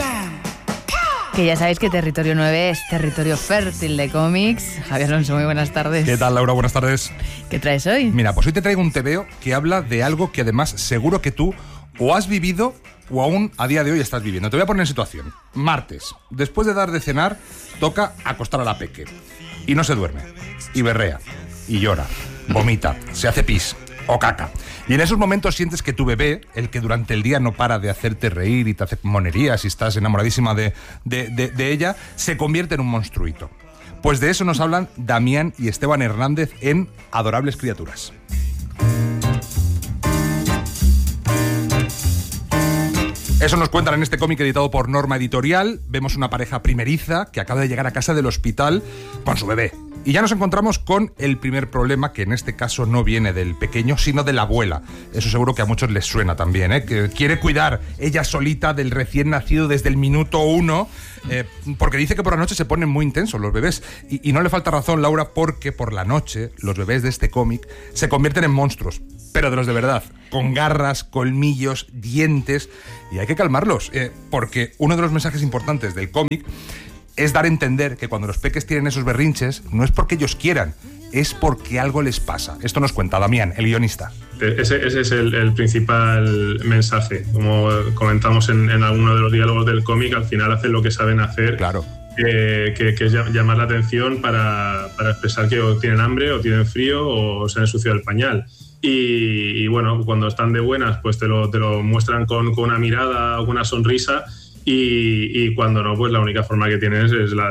Que ya sabéis que Territorio 9 es territorio fértil de cómics. Javier Alonso, muy buenas tardes. ¿Qué tal, Laura? Buenas tardes. ¿Qué traes hoy? Mira, pues hoy te traigo un tebeo que habla de algo que además seguro que tú o has vivido o aún a día de hoy estás viviendo. Te voy a poner en situación. Martes, después de dar de cenar, toca acostar a la peque. Y no se duerme. Y berrea. Y llora. Vomita. Se hace pis. O caca. Y en esos momentos sientes que tu bebé, el que durante el día no para de hacerte reír y te hace monerías y estás enamoradísima de ella, se convierte en un monstruito. Pues de eso nos hablan Damián y Esteban Hernández en Adorables Criaturas. Eso nos cuentan en este cómic editado por Norma Editorial. Vemos una pareja primeriza que acaba de llegar a casa del hospital con su bebé. Y ya nos encontramos con el primer problema, que en este caso no viene del pequeño, sino de la abuela. Eso seguro que a muchos les suena también, ¿eh? Que quiere cuidar ella solita del recién nacido desde el minuto 1, porque dice que por la noche se ponen muy intensos los bebés. Y no le falta razón, Laura, porque por la noche los bebés de este cómic se convierten en monstruos. Pero de los de verdad, con garras, colmillos, dientes. Y hay que calmarlos, porque uno de los mensajes importantes del cómic es dar a entender que cuando los peques tienen esos berrinches, no es porque ellos quieran, es porque algo les pasa. Esto nos cuenta Damián, el guionista. Ese es el principal mensaje. Como comentamos en alguno de los diálogos del cómic, al final hacen lo que saben hacer. Claro. Que es llamar la atención para expresar que o tienen hambre, o tienen frío, o se han ensuciado el pañal. Y bueno, cuando están de buenas, pues te lo muestran con una mirada o con una sonrisa. Y cuando no, pues la única forma que tienes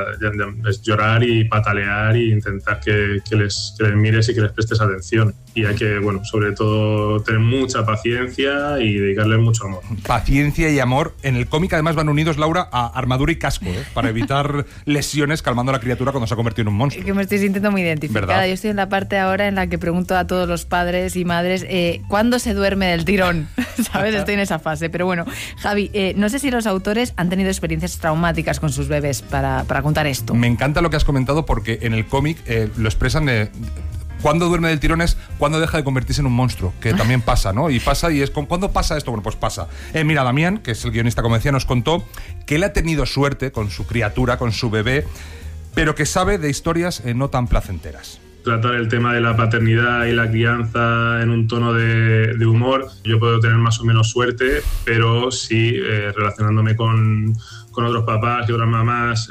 es llorar y patalear e intentar que les mires y que les prestes atención. Y hay que, bueno, sobre todo tener mucha paciencia y dedicarles mucho amor. Paciencia y amor. En el cómic además van unidos, Laura, a armadura y casco, para evitar lesiones, calmando a la criatura cuando se ha convertido en un monstruo. Que me estoy sintiendo muy identificada. ¿Verdad? Yo estoy en la parte ahora en la que pregunto a todos los padres y madres ¿cuándo se duerme del tirón? ¿Sabes? Estoy en esa fase. Pero bueno, Javi, no sé si los autores han tenido experiencias traumáticas con sus bebés para contar esto. Me encanta lo que has comentado, porque en el cómic lo expresan cuando duerme del tirón es cuando deja de convertirse en un monstruo, que también pasa, ¿no? Y pasa, y es ¿cuándo pasa esto? Bueno, pues pasa. Mira, Damián, que es el guionista, como decía, nos contó que él ha tenido suerte con su criatura, con su bebé, pero que sabe de historias no tan placenteras. Tratar el tema de la paternidad y la crianza en un tono de humor. Yo puedo tener más o menos suerte, pero sí relacionándome con otros papás y otras mamás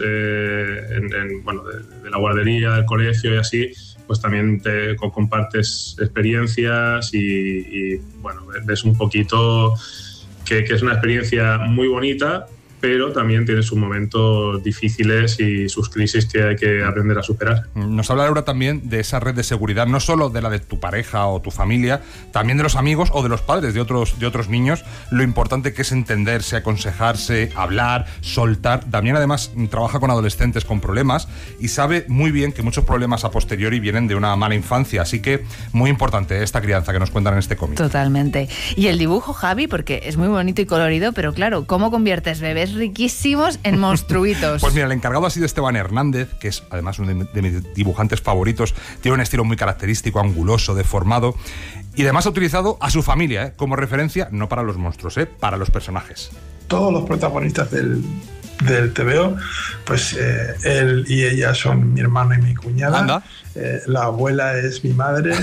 bueno, de la guardería, del colegio y así, pues también te compartes experiencias y bueno, ves un poquito que es una experiencia muy bonita, pero también tiene sus momentos difíciles y sus crisis que hay que aprender a superar. Nos habla Laura también de esa red de seguridad, no solo de la de tu pareja o tu familia, también de los amigos o de los padres de otros niños, lo importante que es entenderse, aconsejarse, hablar, soltar. Damián además trabaja con adolescentes con problemas y sabe muy bien que muchos problemas a posteriori vienen de una mala infancia, así que muy importante esta crianza que nos cuentan en este cómic. Totalmente. Y el dibujo, Javi, porque es muy bonito y colorido, pero claro, ¿cómo conviertes bebés riquísimos en monstruitos? Pues mira, el encargado ha sido Esteban Hernández, que es además uno de mis dibujantes favoritos. Tiene un estilo muy característico, anguloso, deformado, y además ha utilizado a su familia como referencia, no para los monstruos, para los personajes. Todos los protagonistas del TVO, pues él y ella son mi hermano y mi cuñada. Anda. La abuela es mi madre,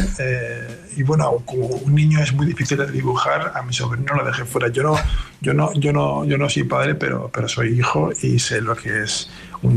y bueno, como un niño es muy difícil de dibujar, a mi sobrino lo dejé fuera. Yo no soy padre, pero soy hijo y sé lo que es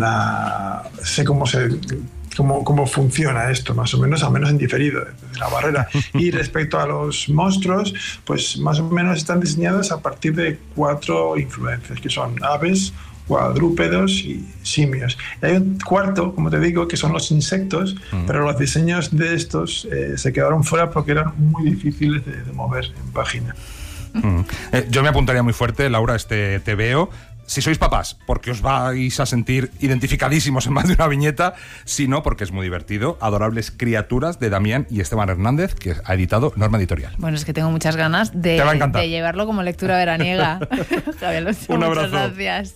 sé cómo funciona esto, más o menos, al menos en diferido, desde la barrera. Y respecto a los monstruos, pues más o menos están diseñados a partir de 4 influencias, que son aves, cuadrúpedos y simios. Y hay un cuarto, como te digo, que son los insectos, pero los diseños de estos se quedaron fuera porque eran muy difíciles de mover en página. Yo me apuntaría muy fuerte, Laura, este TVO. Si sois papás, porque os vais a sentir identificadísimos en más de una viñeta, si no, porque es muy divertido. Adorables Criaturas, de Damián y Esteban Hernández, que ha editado Norma Editorial. Bueno, es que tengo muchas ganas de llevarlo como lectura veraniega. Javier Alonso, un abrazo. Muchas gracias.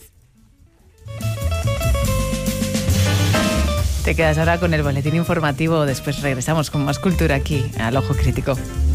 Te quedas ahora con el boletín informativo. Después regresamos con más cultura aquí, al Ojo Crítico.